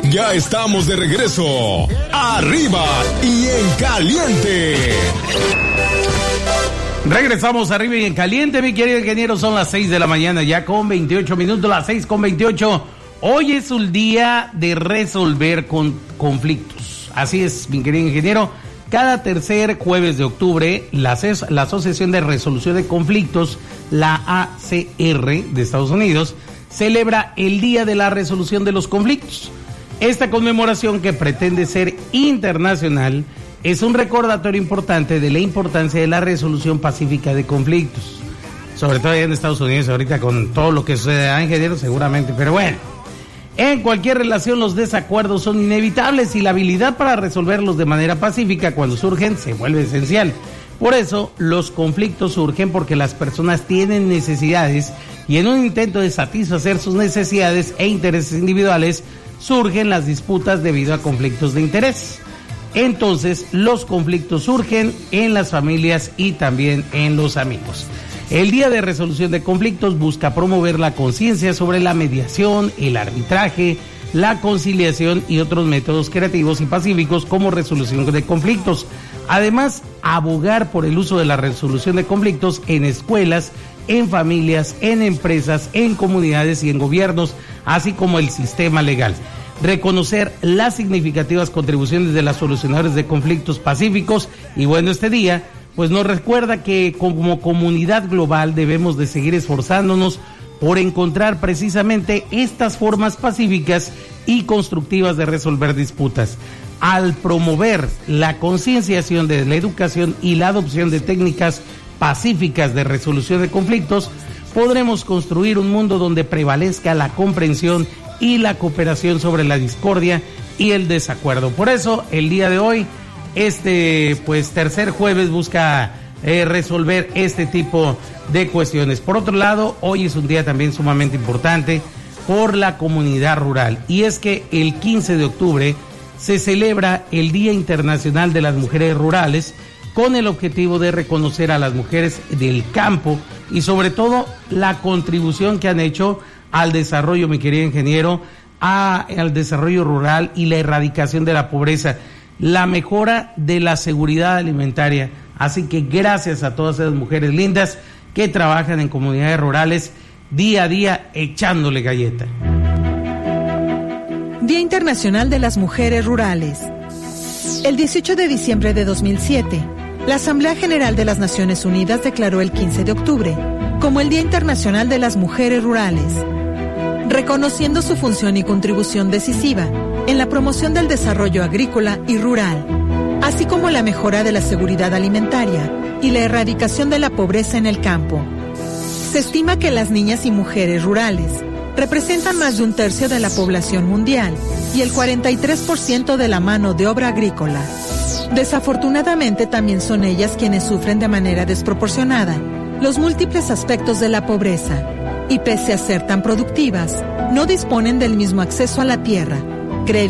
Ya estamos de regreso. Arriba y en caliente. Regresamos arriba y en caliente, mi querido ingeniero. Son las 6 de la mañana, ya con 28 minutos, las 6:28. Hoy es un día de resolver conflictos. Así es, mi querido ingeniero. Cada tercer jueves de octubre, la Asociación de Resolución de Conflictos, la ACR de Estados Unidos, celebra el Día de la Resolución de los Conflictos. Esta conmemoración, que pretende ser internacional, es un recordatorio importante de la importancia de la resolución pacífica de conflictos. Sobre todo allá en Estados Unidos, ahorita con todo lo que sucede, ingeniero, seguramente. Pero bueno, en cualquier relación los desacuerdos son inevitables y la habilidad para resolverlos de manera pacífica cuando surgen se vuelve esencial. Por eso, los conflictos surgen porque las personas tienen necesidades y en un intento de satisfacer sus necesidades e intereses individuales, surgen las disputas debido a conflictos de interés. Entonces, los conflictos surgen en las familias y también en los amigos. El Día de Resolución de Conflictos busca promover la conciencia sobre la mediación, el arbitraje, la conciliación y otros métodos creativos y pacíficos como resolución de conflictos. Además, abogar por el uso de la resolución de conflictos en escuelas, en familias, en empresas, en comunidades y en gobiernos, así como el sistema legal. Reconocer las significativas contribuciones de los solucionadores de conflictos pacíficos. Y bueno, este día pues nos recuerda que como comunidad global debemos de seguir esforzándonos por encontrar precisamente estas formas pacíficas y constructivas de resolver disputas. Al promover la concienciación de la educación y la adopción de técnicas pacíficas de resolución de conflictos, podremos construir un mundo donde prevalezca la comprensión y la cooperación sobre la discordia y el desacuerdo. Por eso, el día de hoy, tercer jueves busca resolver este tipo de cuestiones. Por otro lado, hoy es un día también sumamente importante por la comunidad rural, y es que el 15 de octubre se celebra el Día Internacional de las Mujeres Rurales, con el objetivo de reconocer a las mujeres del campo y sobre todo la contribución que han hecho al desarrollo, mi querido ingeniero, al desarrollo rural y la erradicación de la pobreza, la mejora de la seguridad alimentaria. Así que gracias a todas esas mujeres lindas que trabajan en comunidades rurales día a día echándole galleta. Día Internacional de las Mujeres Rurales. El 18 de diciembre de 2007, la Asamblea General de las Naciones Unidas declaró el 15 de octubre como el Día Internacional de las Mujeres Rurales, reconociendo su función y contribución decisiva en la promoción del desarrollo agrícola y rural, así como la mejora de la seguridad alimentaria y la erradicación de la pobreza en el campo. Se estima que las niñas y mujeres rurales representan más de un tercio de la población mundial y el 43% de la mano de obra agrícola. Desafortunadamente, también son ellas quienes sufren de manera desproporcionada los múltiples aspectos de la pobreza y, pese a ser tan productivas, no disponen del mismo acceso a la tierra,